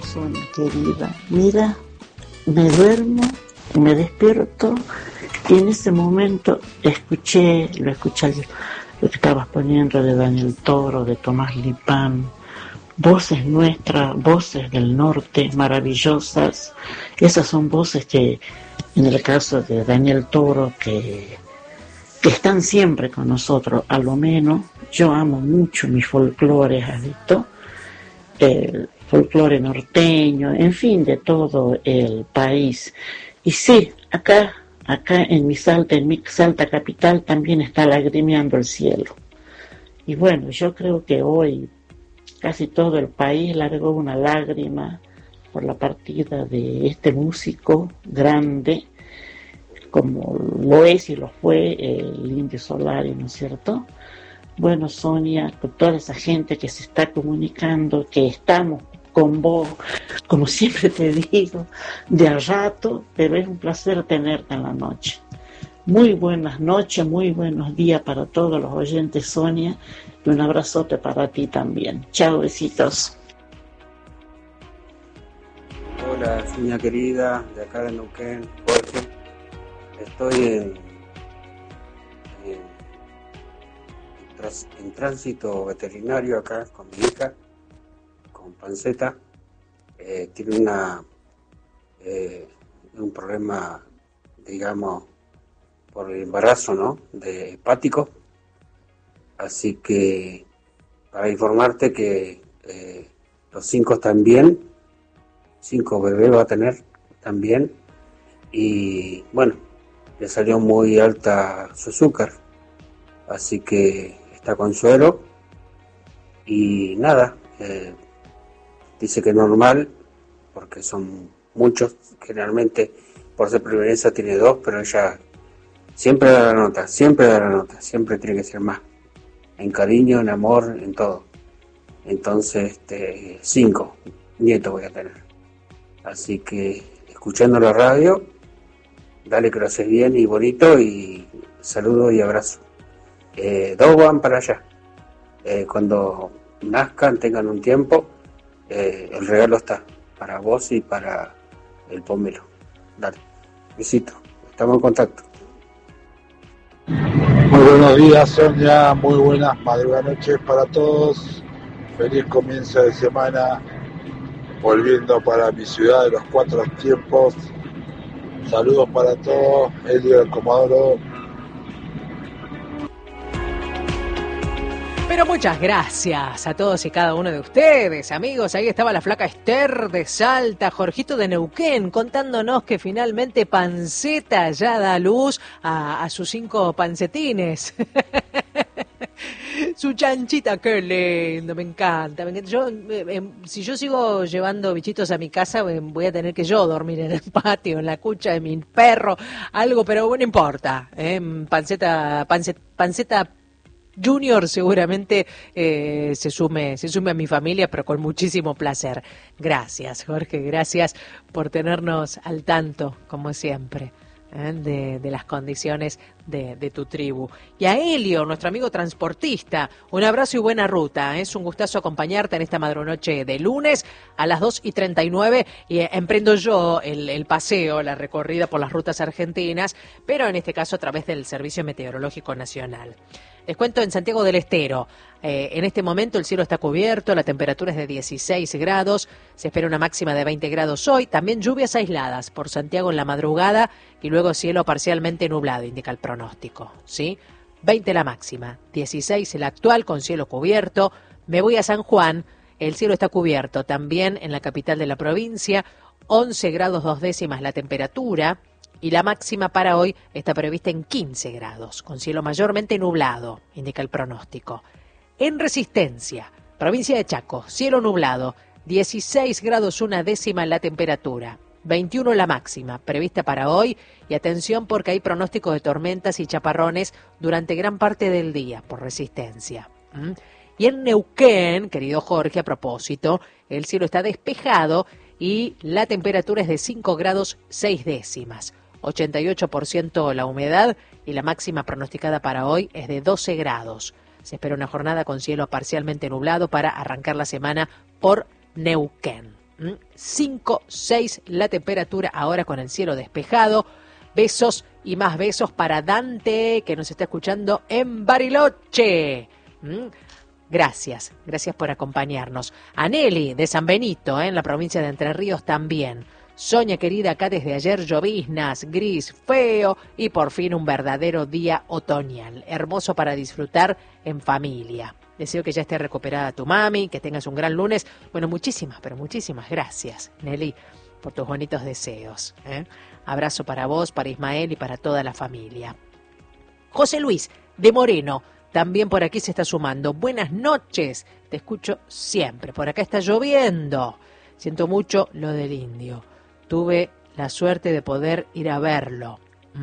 Sonia querida. Mira, me duermo, me despierto y en ese momento lo escuché lo que estabas poniendo de Daniel Toro, de Tomás Lipán, voces nuestras, voces del norte, maravillosas. Esas son voces que, en el caso de Daniel Toro, que están siempre con nosotros, a lo menos. Yo amo mucho mi folclore, ¿has visto? El folclore norteño, en fin, de todo el país. Y sí, acá en mi Salta capital también está lagrimeando el cielo. Y bueno, yo creo que hoy casi todo el país largó una lágrima por la partida de este músico grande, como lo es y lo fue el Indio Solari, ¿no es cierto? Bueno, Sonia, con toda esa gente que se está comunicando, que estamos con vos, como siempre te digo, de a rato, pero es un placer tenerte en la noche. Muy buenas noches, muy buenos días para todos los oyentes, Sonia, y un abrazote para ti también. Chao, besitos. Hola, Sonia querida, de acá de Neuquén, Jorge. Estoy en tránsito veterinario acá con mi hija, con Panceta. Tiene un problema, digamos, por el embarazo, ¿no? De hepático. Así que para informarte que los 5 están bien, 5 bebés va a tener también. Y bueno, le salió muy alta su azúcar, así que está con suero y nada, dice que es normal porque son muchos, generalmente por ser primeriza tiene 2, pero ella siempre da la nota, siempre tiene que ser más, en cariño, en amor, en todo. Entonces 5 nietos voy a tener, así que escuchando la radio, dale que lo haces bien y bonito, y saludos y abrazo. 2 van para allá. Cuando nazcan, tengan un tiempo, el regalo está para vos y para el pomelo. Dale, besito, estamos en contacto. Muy buenos días, Sonia, muy buenas madrugadas noches para todos. Feliz comienzo de semana, volviendo para mi ciudad de los 4 tiempos. Saludos para todos, Elio del Comodoro. Pero muchas gracias a todos y cada uno de ustedes, amigos. Ahí estaba la flaca Esther de Salta, Jorgito de Neuquén, contándonos que finalmente Panceta ya da luz a sus 5 pancetines. Su chanchita, qué lindo, me encanta. Yo, si yo sigo llevando bichitos a mi casa, voy a tener que yo dormir en el patio, en la cucha de mi perro, algo, pero no importa. Panceta Junior seguramente se sume a mi familia, pero con muchísimo placer. Gracias, Jorge, gracias por tenernos al tanto, como siempre, de las condiciones de tu tribu. Y a Elio, nuestro amigo transportista, un abrazo y buena ruta. Es un gustazo acompañarte en esta madrunoche de lunes a las 2:39 y emprendo yo el paseo, la recorrida por las rutas argentinas, pero en este caso a través del Servicio Meteorológico Nacional. Les cuento en Santiago del Estero. En este momento el cielo está cubierto, la temperatura es de 16 grados, se espera una máxima de 20 grados hoy, también lluvias aisladas por Santiago en la madrugada y luego cielo parcialmente nublado, indica el pronóstico, ¿sí? 20 la máxima, 16 el actual con cielo cubierto. Me voy a San Juan, el cielo está cubierto también en la capital de la provincia, 11 grados 2 décimas la temperatura. Y la máxima para hoy está prevista en 15 grados, con cielo mayormente nublado, indica el pronóstico. En Resistencia, provincia de Chaco, cielo nublado, 16 grados 1 décima la temperatura, 21 la máxima, prevista para hoy, y atención porque hay pronóstico de tormentas y chaparrones durante gran parte del día por Resistencia. Y en Neuquén, querido Jorge, a propósito, el cielo está despejado y la temperatura es de 5 grados 6 décimas. 88% la humedad y la máxima pronosticada para hoy es de 12 grados. Se espera una jornada con cielo parcialmente nublado para arrancar la semana por Neuquén. 5, 6 la temperatura ahora con el cielo despejado. Besos y más besos para Dante, que nos está escuchando en Bariloche. Gracias por acompañarnos. A Nelly de San Benito, en la provincia de Entre Ríos también. Sonia querida, acá desde ayer lloviznas, gris, feo y por fin un verdadero día otoñal. Hermoso para disfrutar en familia. Deseo que ya esté recuperada tu mami, que tengas un gran lunes. Bueno, muchísimas gracias, Nelly, por tus bonitos deseos. Abrazo para vos, para Ismael y para toda la familia. José Luis de Moreno, también por aquí se está sumando. Buenas noches, te escucho siempre. Por acá está lloviendo. Siento mucho lo del indio. Tuve la suerte de poder ir a verlo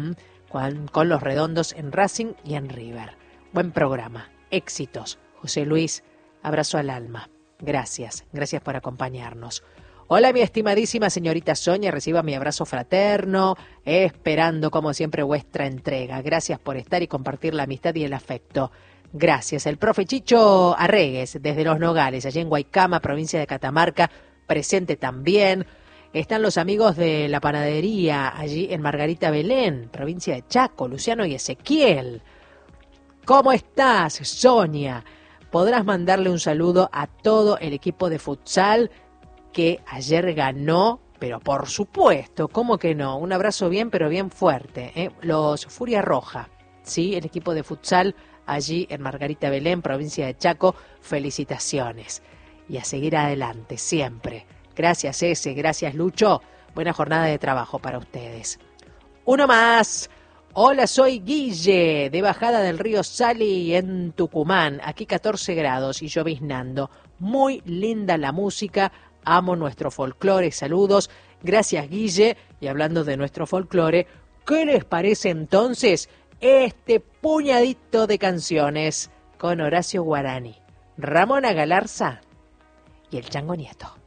con los redondos en Racing y en River. Buen programa, éxitos. José Luis, abrazo al alma. Gracias por acompañarnos. Hola, mi estimadísima señorita Sonia, reciba mi abrazo fraterno, esperando como siempre vuestra entrega. Gracias por estar y compartir la amistad y el afecto. Gracias. El profe Chicho Arregues, desde Los Nogales, allí en Guaycama, provincia de Catamarca, presente también. Están los amigos de la panadería, allí en Margarita Belén, provincia de Chaco, Luciano y Ezequiel. ¿Cómo estás, Sonia? Podrás mandarle un saludo a todo el equipo de futsal que ayer ganó, pero por supuesto, ¿cómo que no? Un abrazo bien, pero bien fuerte. Los Furia Roja, ¿sí? El equipo de futsal allí en Margarita Belén, provincia de Chaco, felicitaciones. Y a seguir adelante, siempre. Gracias, gracias, Lucho. Buena jornada de trabajo para ustedes. Uno más. Hola, soy Guille, de Bajada del Río Sali, en Tucumán. Aquí 14 grados y lloviznando. Muy linda la música. Amo nuestro folclore. Saludos. Gracias, Guille. Y hablando de nuestro folclore, ¿qué les parece entonces este puñadito de canciones con Horacio Guarani, Ramona Galarza y el Chango Nieto?